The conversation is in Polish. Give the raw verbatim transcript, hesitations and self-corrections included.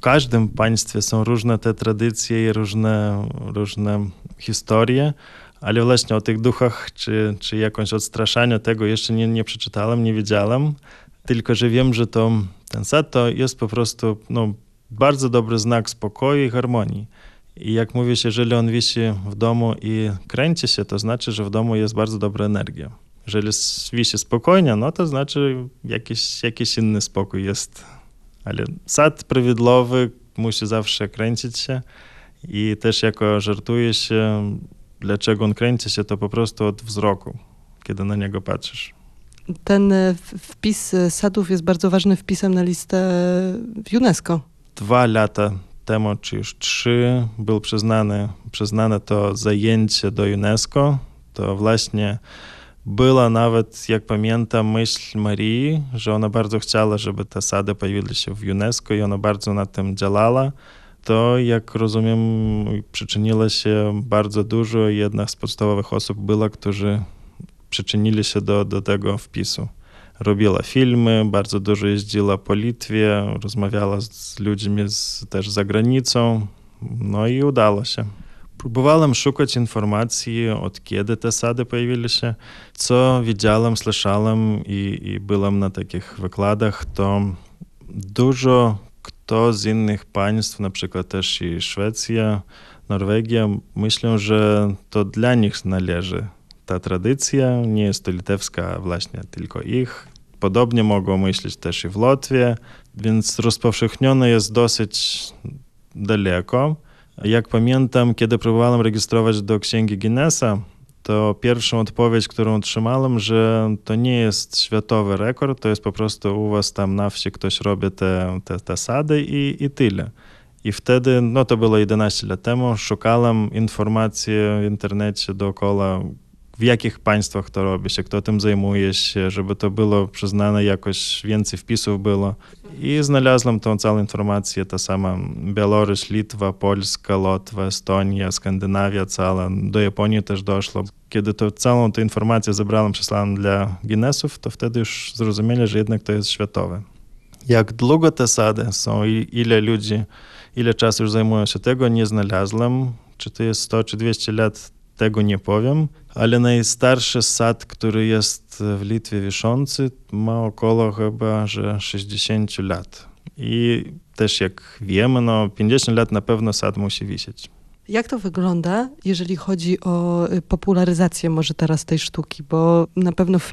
każdym państwie są różne te tradycje i różne, różne historie, ale właśnie o tych duchach, czy, czy jakąś odstraszaniu tego jeszcze nie, nie przeczytałem, nie wiedziałem, tylko że wiem, że to, ten sad to jest po prostu no, bardzo dobry znak spokoju i harmonii. I jak mówisz, jeżeli on wisi w domu i kręci się, to znaczy, że w domu jest bardzo dobra energia. Jeżeli wisi spokojnie, no to znaczy jakiś, jakiś inny spokój jest. Ale sad prawidłowy musi zawsze kręcić się i też jako żartuje się, dlaczego on kręci się, to po prostu od wzroku, kiedy na niego patrzysz. Ten wpis sadów jest bardzo ważnym wpisem na listę w UNESCO. Dwa lata temu, czy już trzy, był przyznane, przyznane to zajęcie do UNESCO. To właśnie była nawet, jak pamiętam, myśl Marii, że ona bardzo chciała, żeby te sady pojawiły się w UNESCO i ona bardzo nad tym działała. To, jak rozumiem, przyczyniło się bardzo dużo. Jedna z podstawowych osób była, którzy przyczynili się do, do tego wpisu. Robiła filmy, bardzo dużo jeździła po Litwie, rozmawiała z ludźmi z, też za granicą, no i udało się. Próbowałem szukać informacji, od kiedy te sady pojawiły się. Co widziałem, słyszałem i, i byłem na takich wykładach, to dużo kto z innych państw, na przykład też i Szwecja, Norwegia, myślą, że to dla nich należy ta tradycja, nie jest to litewska właśnie tylko ich. Podobnie mogą myśleć też i w Łotwie, więc rozpowszechnione jest dosyć daleko. Jak pamiętam, kiedy próbowałem rejestrować do Księgi Guinnessa, to pierwszą odpowiedź, którą otrzymałem, że to nie jest światowy rekord, to jest po prostu u was tam na wsi ktoś robi te, te, te sady i, i tyle. I wtedy, no to było jedenaście lat temu, szukałem informacji w internecie dookoła, w jakich państwach to robi się, kto tym zajmuje się, żeby to było przyznane, jakoś więcej wpisów było. I znalazłem tą całą informację, ta sama Białoruś, Litwa, Polska, Łotwa, Estonia, Skandynawia cała, do Japonii też doszło. Kiedy to całą tę informację zebrałem, przesłałem dla Guinnessów, to wtedy już zrozumieli, że jednak to jest światowe. Jak długo te sady są i ile ludzi, ile czasu już zajmują się tego, nie znalazłem. Czy to jest sto czy dwieście lat, tego nie powiem, ale najstarszy sad, który jest w Litwie wiszący, ma około chyba, że sześćdziesiąt lat. I też jak wiemy, no pięćdziesiąt lat na pewno sad musi wisieć. Jak to wygląda, jeżeli chodzi o popularyzację może teraz tej sztuki? Bo na pewno w